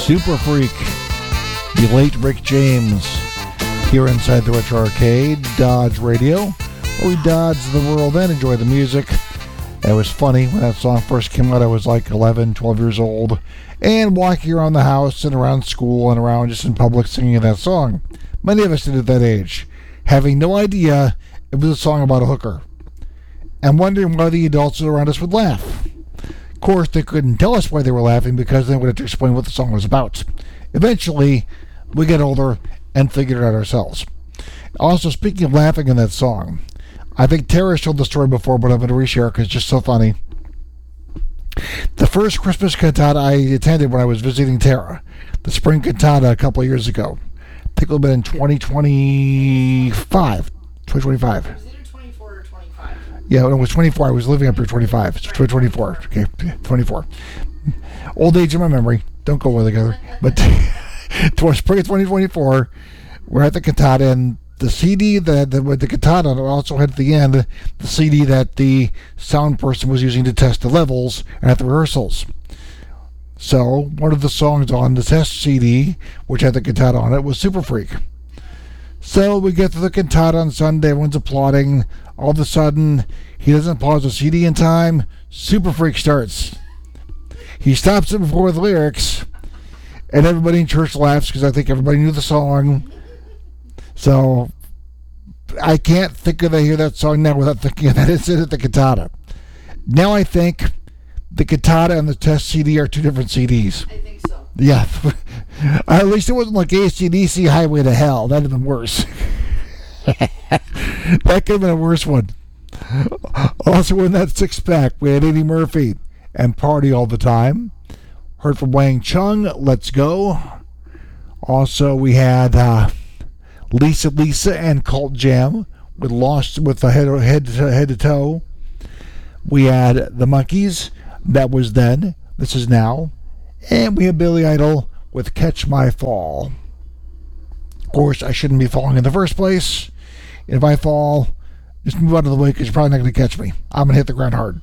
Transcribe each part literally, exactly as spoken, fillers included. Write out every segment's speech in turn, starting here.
Super Freak, the late Rick James, here inside the Retro Arcade, Dodge Radio, where we dodge the world and enjoy the music. It was funny when that song first came out. I was like eleven, twelve years old, and walking around the house and around school and around just in public singing that song. Many of us did at that age, having no idea it was a song about a hooker, and wondering why the adults around us would laugh. Of course, they couldn't tell us why they were laughing because they would have to explain what the song was about. Eventually, we get older and figured it out ourselves. Also, speaking of laughing in that song, I think Tara told the story before, but I'm going to reshare it because it's just so funny. The first Christmas cantata I attended when I was visiting Tara, the spring cantata a couple of years ago. I think it would have been in twenty twenty-five. twenty twenty-five. Was it twenty-four or twenty-five? Yeah, it was twenty-four. I was living up here twenty-five. So twenty-four. Okay, twenty-four. Old age in my memory. Don't go well together. But towards spring of twenty twenty-four, we're at the cantata, and the C D that the, with the cantata also had at the end the C D that the sound person was using to test the levels at the rehearsals. So one of the songs on the test C D, which had the cantata on it, was Super Freak. So we get to the cantata on Sunday, everyone's applauding. All of a sudden, he doesn't pause the C D in time. Super Freak starts. He stops it before the lyrics, and everybody in church laughs because I think everybody knew the song. So I can't think of I hear that song now without thinking of that incident at the cantata. Now I think the cantata and the test C D are two different C Ds. I think so. Yeah. At least it wasn't like A C D C Highway to Hell. That'd have been worse. That could have been a worse one. Also in that six pack, we had Eddie Murphy and Party All the Time. Heard from Wang Chung, Let's Go. Also we had uh, Lisa Lisa and Cult Jam with Lost with the head, head, to, head to toe. We had the Monkees, That Was Then, This Is Now. And we have Billy Idol with Catch My Fall. Of course, I shouldn't be falling in the first place. If I fall, just move out of the way because you're probably not going to catch me. I'm going to hit the ground hard.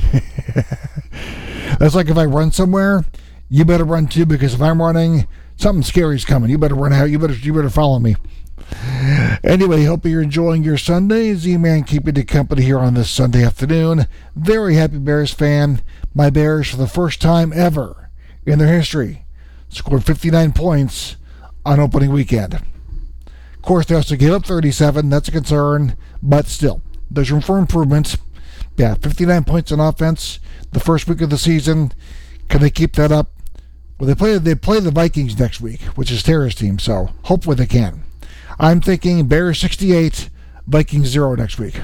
That's like if I run somewhere, you better run too, because if I'm running, something scary's coming. You better run out. You better, you better follow me. Anyway, hope you're enjoying your Sunday. Z-Man keeping you company here on this Sunday afternoon. Very happy Bears fan. My Bears, for the first time ever in their history, scored fifty-nine points on opening weekend. Of course, they also gave up thirty-seven. That's a concern, but still, there's room for improvement. Yeah, fifty-nine points on offense the first week of the season. Can they keep that up? Well, they play they play the Vikings next week, which is Tara's team, so hopefully they can. I'm thinking Bears sixty-eight, Vikings zero next week.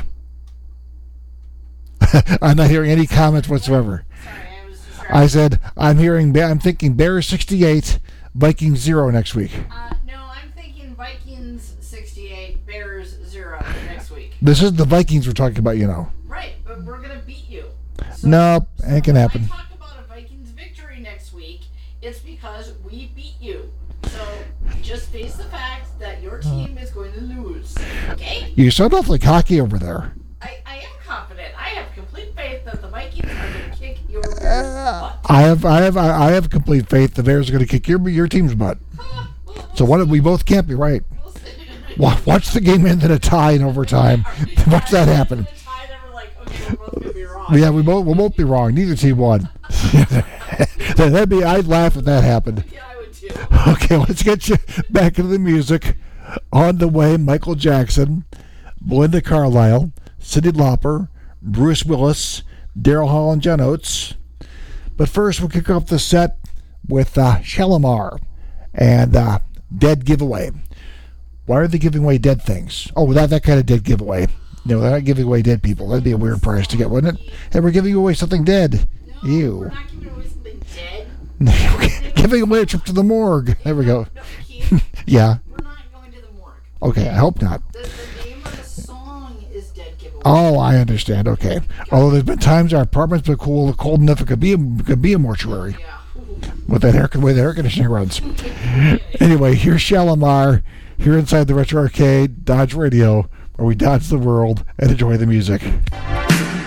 I'm not hearing any comments whatsoever. Sorry, I was distracted. I said I'm hearing. I'm thinking Bears sixty-eight, Vikings zero next week. Uh, no, I'm thinking Vikings sixty-eight, Bears zero next week. This is the Vikings we're talking about, you know. Right, but we're gonna beat you. So, Nope, ain't gonna happen. When I talk about a Vikings victory next week, it's because we beat you. So just face the fact that your team is going to lose. Okay? You sound awfully cocky over there. I, I am confident. I have complete faith that the Vikings are going to kick your butt. I have, I have, I have complete faith the Bears are going to kick your your team's butt. Ah, we'll- we'll So what? see. We both can't be right. We'll see. Wa- Watch the game end in a tie in overtime. Are we Watch that tied happen. up in a tie that we're like, okay, we're both gonna be wrong. Yeah, we both we won't be wrong. Neither team won. That'd be. I'd laugh if that happened. Yeah, I would too. Okay, let's get you back into the music. On the way, Michael Jackson, Belinda Carlisle, Cyndi Lauper, Bruce Willis, Daryl Hall, and John Oates. But first, we'll kick off the set with uh, Shalimar and uh, Dead Giveaway. Why are they giving away dead things? Oh, that, that kind of dead giveaway. No, they're not giving away dead people. That'd be a weird prize to get, wouldn't it? Hey, we're giving away something dead. No, Ew. we're not giving away something dead. Giving away a trip to the morgue. There we go. No, Keith, Yeah. we're not going to the morgue. Okay, I hope not. The, the name of the song is Dead Giveaway. Oh, I understand. Okay. Although there's been times our apartment's been cool, cold enough it could be a, could be a mortuary Yeah. with that air, way the air conditioning runs. Anyway, here's Shalimar here inside the Retro Arcade, Dodge Radio, where we dodge the world and enjoy the music.